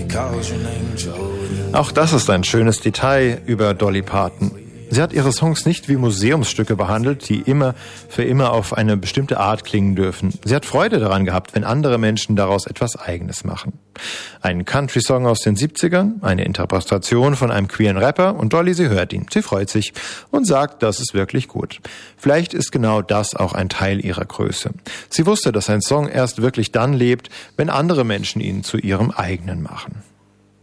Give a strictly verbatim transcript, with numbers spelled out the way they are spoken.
Auch das ist ein schönes Detail über Dolly Parton. Sie hat ihre Songs nicht wie Museumsstücke behandelt, die immer für immer auf eine bestimmte Art klingen dürfen. Sie hat Freude daran gehabt, wenn andere Menschen daraus etwas Eigenes machen. Ein Country-Song aus den siebzigern, eine Interpretation von einem queeren Rapper und Dolly, sie hört ihn. Sie freut sich und sagt, das ist wirklich gut. Vielleicht ist genau das auch ein Teil ihrer Größe. Sie wusste, dass ein Song erst wirklich dann lebt, wenn andere Menschen ihn zu ihrem eigenen machen.